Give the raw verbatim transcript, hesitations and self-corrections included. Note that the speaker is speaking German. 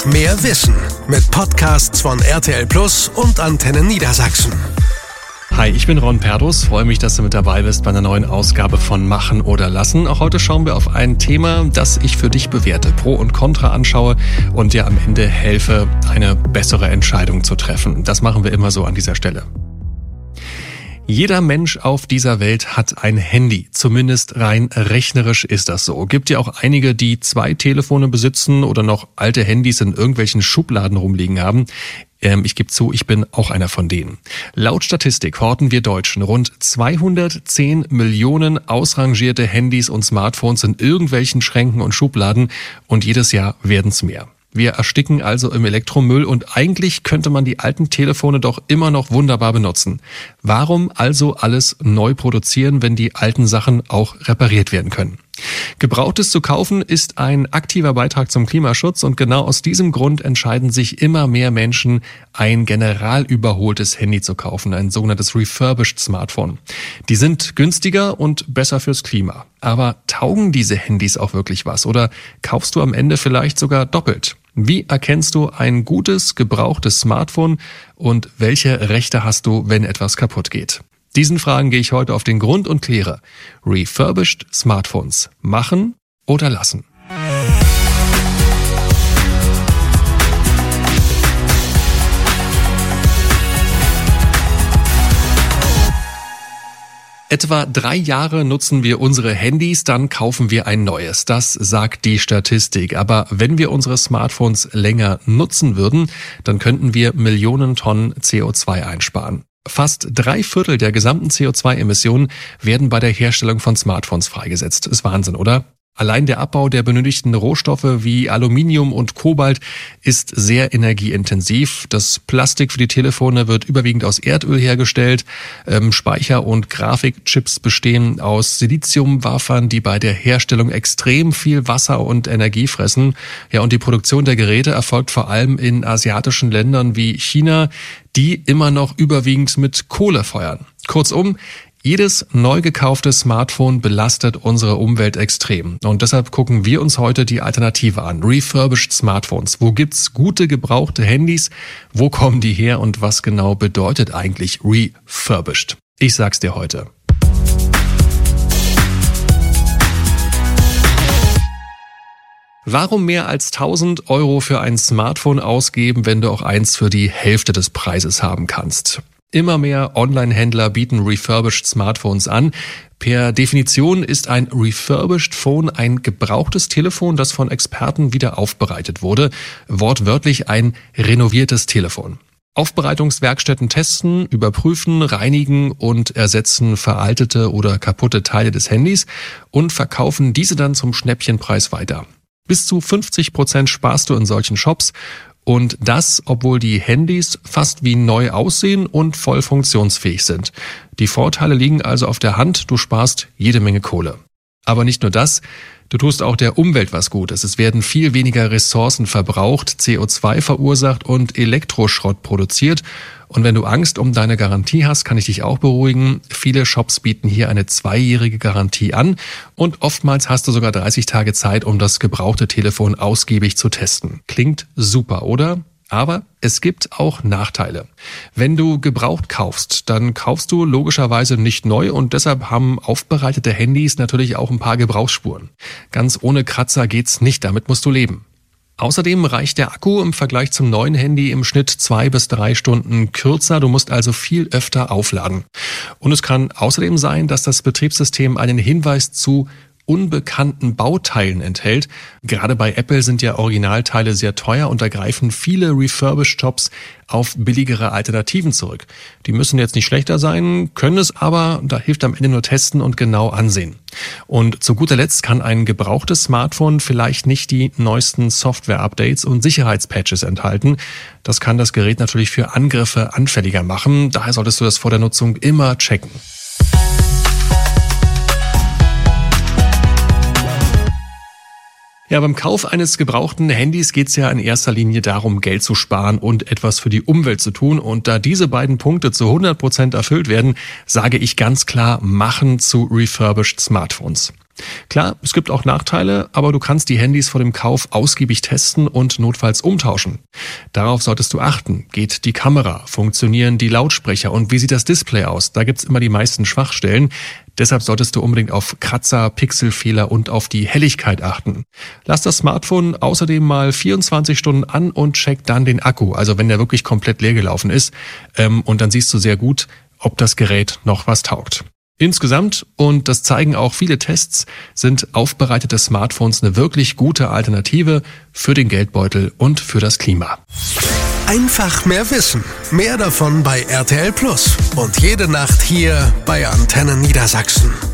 Einfach mehr Wissen mit Podcasts von R T L Plus und Antenne Niedersachsen. Hi, ich bin Ron Perdus, freue mich, dass du mit dabei bist bei einer neuen Ausgabe von Machen oder Lassen. Auch heute schauen wir auf ein Thema, das ich für dich bewerte, Pro und Contra anschaue und dir am Ende helfe, eine bessere Entscheidung zu treffen. Das machen wir immer so an dieser Stelle. Jeder Mensch auf dieser Welt hat ein Handy. Zumindest rein rechnerisch ist das so. Gibt ja auch einige, die zwei Telefone besitzen oder noch alte Handys in irgendwelchen Schubladen rumliegen haben. Ähm, ich gebe zu, ich bin auch einer von denen. Laut Statistik horten wir Deutschen rund zweihundertzehn Millionen ausrangierte Handys und Smartphones in irgendwelchen Schränken und Schubladen und jedes Jahr werden's mehr. Wir ersticken also im Elektromüll und eigentlich könnte man die alten Telefone doch immer noch wunderbar benutzen. Warum also alles neu produzieren, wenn die alten Sachen auch repariert werden können? Gebrauchtes zu kaufen ist ein aktiver Beitrag zum Klimaschutz und genau aus diesem Grund entscheiden sich immer mehr Menschen, ein general überholtes Handy zu kaufen, ein sogenanntes refurbished Smartphone. Die sind günstiger und besser fürs Klima. Aber taugen diese Handys auch wirklich was oder kaufst du am Ende vielleicht sogar doppelt? Wie erkennst du ein gutes, gebrauchtes Smartphone und welche Rechte hast du, wenn etwas kaputt geht? Diesen Fragen gehe ich heute auf den Grund und kläre. Refurbished Smartphones. Machen oder lassen? Etwa drei Jahre nutzen wir unsere Handys, dann kaufen wir ein neues. Das sagt die Statistik. Aber wenn wir unsere Smartphones länger nutzen würden, dann könnten wir Millionen Tonnen C O zwei einsparen. Fast drei Viertel der gesamten C O zwei Emissionen werden bei der Herstellung von Smartphones freigesetzt. Ist Wahnsinn, oder? Allein der Abbau der benötigten Rohstoffe wie Aluminium und Kobalt ist sehr energieintensiv. Das Plastik für die Telefone wird überwiegend aus Erdöl hergestellt. Ähm, Speicher- und Grafikchips bestehen aus Siliziumwafern, die bei der Herstellung extrem viel Wasser und Energie fressen. Ja, und die Produktion der Geräte erfolgt vor allem in asiatischen Ländern wie China, die immer noch überwiegend mit Kohle feuern. Kurzum, jedes neu gekaufte Smartphone belastet unsere Umwelt extrem. Und deshalb gucken wir uns heute die Alternative an. Refurbished Smartphones. Wo gibt's gute gebrauchte Handys? Wo kommen die her und was genau bedeutet eigentlich refurbished? Ich sag's dir heute. Warum mehr als tausend Euro für ein Smartphone ausgeben, wenn du auch eins für die Hälfte des Preises haben kannst? Immer mehr Online-Händler bieten refurbished Smartphones an. Per Definition ist ein refurbished Phone ein gebrauchtes Telefon, das von Experten wieder aufbereitet wurde. Wortwörtlich ein renoviertes Telefon. Aufbereitungswerkstätten testen, überprüfen, reinigen und ersetzen veraltete oder kaputte Teile des Handys und verkaufen diese dann zum Schnäppchenpreis weiter. Bis zu fünfzig Prozent sparst du in solchen Shops. Und das, obwohl die Handys fast wie neu aussehen und voll funktionsfähig sind. Die Vorteile liegen also auf der Hand, du sparst jede Menge Kohle. Aber nicht nur das, du tust auch der Umwelt was Gutes. Es werden viel weniger Ressourcen verbraucht, C O zwei verursacht und Elektroschrott produziert. Und wenn du Angst um deine Garantie hast, kann ich dich auch beruhigen. Viele Shops bieten hier eine zweijährige Garantie an und oftmals hast du sogar dreißig Tage Zeit, um das gebrauchte Telefon ausgiebig zu testen. Klingt super, oder? Aber es gibt auch Nachteile. Wenn du gebraucht kaufst, dann kaufst du logischerweise nicht neu und deshalb haben aufbereitete Handys natürlich auch ein paar Gebrauchsspuren. Ganz ohne Kratzer geht's nicht, damit musst du leben. Außerdem reicht der Akku im Vergleich zum neuen Handy im Schnitt zwei bis drei Stunden kürzer. Du musst also viel öfter aufladen. Und es kann außerdem sein, dass das Betriebssystem einen Hinweis zu unbekannten Bauteilen enthält. Gerade bei Apple sind ja Originalteile sehr teuer und da greifen viele Refurbished-Shops auf billigere Alternativen zurück. Die müssen jetzt nicht schlechter sein, können es aber, da hilft am Ende nur testen und genau ansehen. Und zu guter Letzt kann ein gebrauchtes Smartphone vielleicht nicht die neuesten Software-Updates und Sicherheitspatches enthalten. Das kann das Gerät natürlich für Angriffe anfälliger machen. Daher solltest du das vor der Nutzung immer checken. Ja, beim Kauf eines gebrauchten Handys geht's ja in erster Linie darum, Geld zu sparen und etwas für die Umwelt zu tun. Und da diese beiden Punkte zu hundert Prozent erfüllt werden, sage ich ganz klar, machen zu refurbished Smartphones. Klar, es gibt auch Nachteile, aber du kannst die Handys vor dem Kauf ausgiebig testen und notfalls umtauschen. Darauf solltest du achten. Geht die Kamera? Funktionieren die Lautsprecher? Und wie sieht das Display aus? Da gibt's immer die meisten Schwachstellen. Deshalb solltest du unbedingt auf Kratzer, Pixelfehler und auf die Helligkeit achten. Lass das Smartphone außerdem mal vierundzwanzig Stunden an und check dann den Akku, also wenn der wirklich komplett leer gelaufen ist. Ähm, und dann siehst du sehr gut, ob das Gerät noch was taugt. Insgesamt, und das zeigen auch viele Tests, sind aufbereitete Smartphones eine wirklich gute Alternative für den Geldbeutel und für das Klima. Einfach mehr Wissen. Mehr davon bei R T L Plus. Und jede Nacht hier bei Antenne Niedersachsen.